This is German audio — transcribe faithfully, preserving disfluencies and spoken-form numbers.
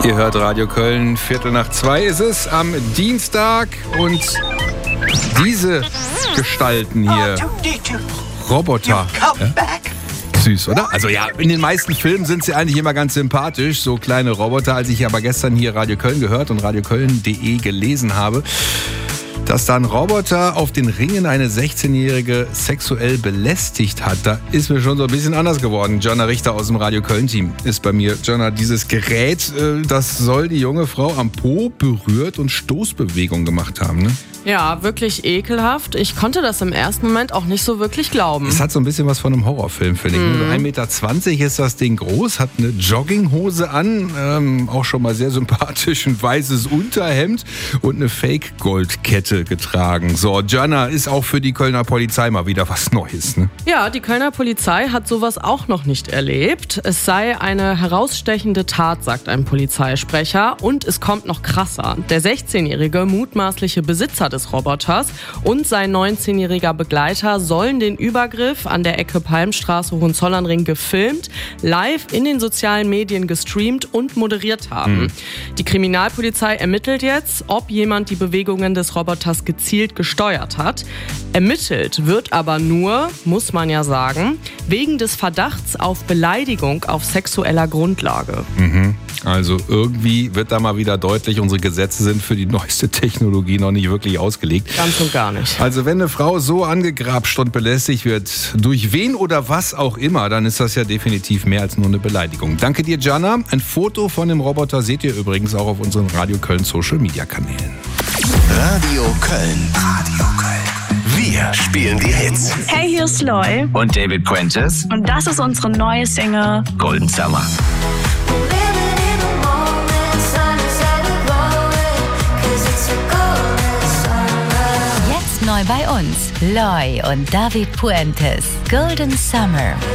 Ihr hört Radio Köln, Viertel nach zwei ist es am Dienstag und diese Gestalten hier, Roboter. Ja? Süß, oder? Also ja, in den meisten Filmen sind sie eigentlich immer ganz sympathisch, so kleine Roboter. Als ich aber gestern hier Radio Köln gehört und radio köln punkt de gelesen habe, dass da ein Roboter auf den Ringen eine sechzehnjährige sexuell belästigt hat, da ist mir schon so ein bisschen anders geworden. Jonna Richter aus dem Radio Köln-Team ist bei mir. Jonna, dieses Gerät, das soll die junge Frau am Po berührt und Stoßbewegungen gemacht haben, ne? Ja, wirklich ekelhaft. Ich konnte das im ersten Moment auch nicht so wirklich glauben. Es hat so ein bisschen was von einem Horrorfilm, finde ich. Mhm. ein Meter zwanzig ist das Ding groß, hat eine Jogginghose an, ähm, auch schon mal sehr sympathisch, ein weißes Unterhemd und eine Fake-Goldkette getragen. So, Jonna, ist auch für die Kölner Polizei mal wieder was Neues, ne? Ja, die Kölner Polizei hat sowas auch noch nicht erlebt. Es sei eine herausstechende Tat, sagt ein Polizeisprecher. Und es kommt noch krasser. Der sechzehnjährige mutmaßliche Besitzer des Roboters und sein neunzehnjähriger Begleiter sollen den Übergriff an der Ecke Palmstraße Hohenzollernring gefilmt, live in den sozialen Medien gestreamt und moderiert haben. Mhm. Die Kriminalpolizei ermittelt jetzt, ob jemand die Bewegungen des Roboters gezielt gesteuert hat. Ermittelt wird aber nur, muss man ja sagen, wegen des Verdachts auf Beleidigung auf sexueller Grundlage. Mhm. Also irgendwie wird da mal wieder deutlich, unsere Gesetze sind für die neueste Technologie noch nicht wirklich ausgelegt. Ganz und gar nicht. Also wenn eine Frau so angegrapscht und belästigt wird, durch wen oder was auch immer, dann ist das ja definitiv mehr als nur eine Beleidigung. Danke dir, Jonna. Ein Foto von dem Roboter seht ihr übrigens auch auf unseren Radio Köln Social Media Kanälen. Radio Köln. Radio Köln. Wir spielen die Hits. Hey, hier ist Loy. Und David Puentes. Und das ist unsere neue Single Golden Summer. Jetzt neu bei uns. Loy und David Puentes. Golden Summer.